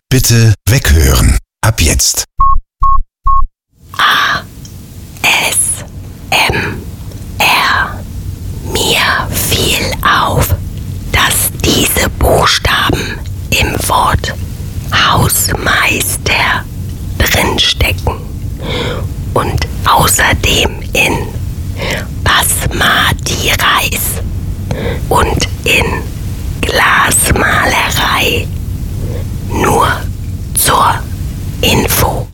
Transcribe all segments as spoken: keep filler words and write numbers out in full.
Bitte weghören. Ab jetzt. A. S. M. R. Mir fiel auf, dass diese Buchstaben im Wort Hausmeister drinstecken und außerdem in Basmati Reis und in Glasmalerei. Nur zur Info.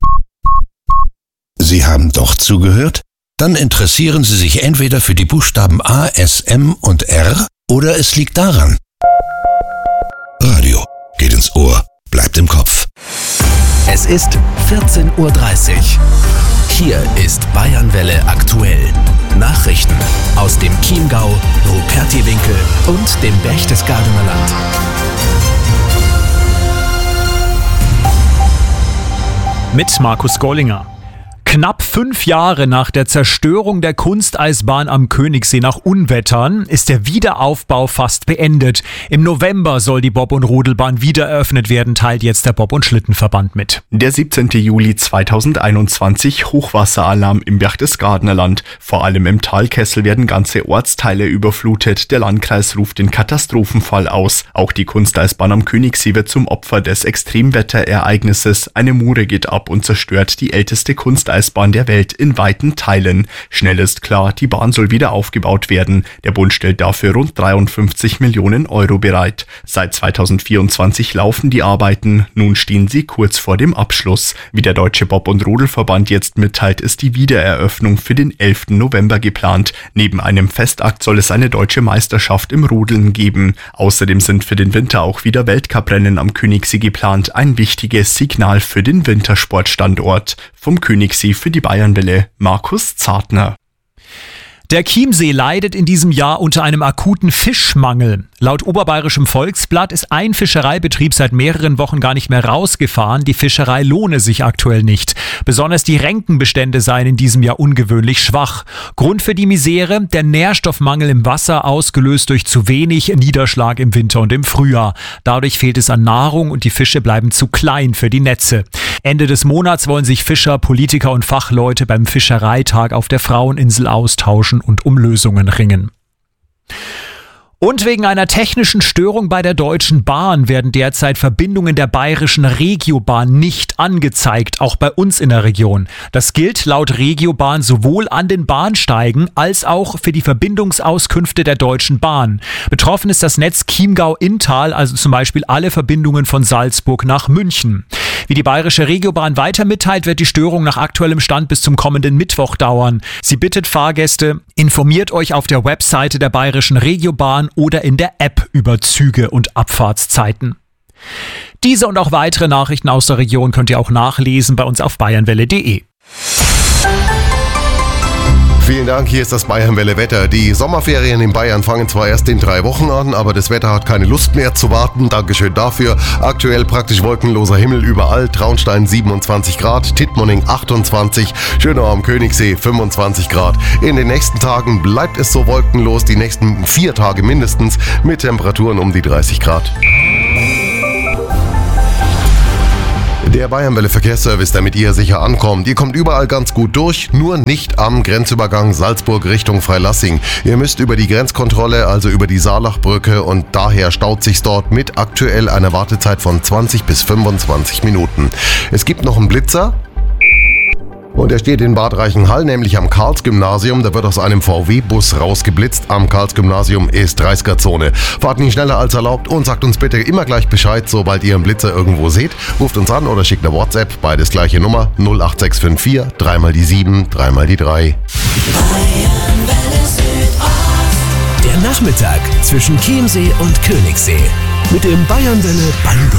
Sie haben doch zugehört? Dann interessieren Sie sich entweder für die Buchstaben A, S, M und R oder es liegt daran. Radio geht ins Ohr, bleibt im Kopf. Es ist vierzehn Uhr dreißig. Hier ist Bayernwelle aktuell. Nachrichten aus dem Chiemgau, Rupertiwinkel und dem Berchtesgadener Land. Mit Markus Gollinger. Knapp fünf Jahre nach der Zerstörung der Kunsteisbahn am Königssee nach Unwettern ist der Wiederaufbau fast beendet. Im November soll die Bob- und Rodelbahn wieder eröffnet werden, teilt jetzt der Bob- und Schlittenverband mit. Der siebzehnte Juli zweitausendeinundzwanzig, Hochwasseralarm im Berchtesgadener Land. Vor allem im Talkessel werden ganze Ortsteile überflutet. Der Landkreis ruft den Katastrophenfall aus. Auch die Kunsteisbahn am Königssee wird zum Opfer des Extremwetterereignisses. Eine Mure geht ab und zerstört die älteste Kunsteisbahn der Welt in weiten Teilen. Schnell ist klar, die Bahn soll wieder aufgebaut werden. Der Bund stellt dafür rund dreiundfünfzig Millionen Euro bereit. Seit zweitausendvierundzwanzig laufen die Arbeiten. Nun stehen sie kurz vor dem Abschluss. Wie der Deutsche Bob- und Rodelverband jetzt mitteilt, ist die Wiedereröffnung für den elften November geplant. Neben einem Festakt soll es eine deutsche Meisterschaft im Rodeln geben. Außerdem sind für den Winter auch wieder Weltcuprennen am Königssee geplant. Ein wichtiges Signal für den Wintersportstandort. Vom Königssee für die Bayernwelle, Markus Zartner. Der Chiemsee leidet in diesem Jahr unter einem akuten Fischmangel. Laut Oberbayerischem Volksblatt ist ein Fischereibetrieb seit mehreren Wochen gar nicht mehr rausgefahren. Die Fischerei lohne sich aktuell nicht. Besonders die Renkenbestände seien in diesem Jahr ungewöhnlich schwach. Grund für die Misere: der Nährstoffmangel im Wasser, ausgelöst durch zu wenig Niederschlag im Winter und im Frühjahr. Dadurch fehlt es an Nahrung und die Fische bleiben zu klein für die Netze. Ende des Monats wollen sich Fischer, Politiker und Fachleute beim Fischereitag auf der Fraueninsel austauschen und um Lösungen ringen. Und wegen einer technischen Störung bei der Deutschen Bahn werden derzeit Verbindungen der bayerischen Regiobahn nicht angezeigt, auch bei uns in der Region. Das gilt laut Regiobahn sowohl an den Bahnsteigen als auch für die Verbindungsauskünfte der Deutschen Bahn. Betroffen ist das Netz Chiemgau-Inntal, also zum Beispiel alle Verbindungen von Salzburg nach München. Wie die bayerische Regiobahn weiter mitteilt, wird die Störung nach aktuellem Stand bis zum kommenden Mittwoch dauern. Sie bittet Fahrgäste, informiert euch auf der Webseite der bayerischen Regiobahn oder in der App über Züge und Abfahrtszeiten. Diese und auch weitere Nachrichten aus der Region könnt ihr auch nachlesen bei uns auf bayernwelle punkt de. Vielen Dank, hier ist das Bayernwelle Wetter. Die Sommerferien in Bayern fangen zwar erst in drei Wochen an, aber das Wetter hat keine Lust mehr zu warten. Dankeschön dafür. Aktuell praktisch wolkenloser Himmel überall. Traunstein siebenundzwanzig Grad, Tittmoning achtundzwanzig, Schönau am Königssee fünfundzwanzig Grad. In den nächsten Tagen bleibt es so wolkenlos, die nächsten vier Tage mindestens, mit Temperaturen um die dreißig Grad. Der Bayernwelle Verkehrsservice, damit ihr sicher ankommt. Ihr kommt überall ganz gut durch, nur nicht am Grenzübergang Salzburg Richtung Freilassing. Ihr müsst über die Grenzkontrolle, also über die Saalachbrücke, und daher staut sich's dort mit aktuell einer Wartezeit von zwanzig bis fünfundzwanzig Minuten. Es gibt noch einen Blitzer. Und er steht in Bad Reichenhall, nämlich am Karls-Gymnasium. Da wird aus einem V W-Bus rausgeblitzt. Am Karls-Gymnasium ist dreißiger-Zone. Fahrt nicht schneller als erlaubt und sagt uns bitte immer gleich Bescheid, sobald ihr einen Blitzer irgendwo seht. Ruft uns an oder schickt eine WhatsApp, beides gleiche Nummer null acht sechs fünf vier, dreimal die sieben, dreimal die drei. Der Nachmittag zwischen Chiemsee und Königssee mit dem Bayernwelle Bango.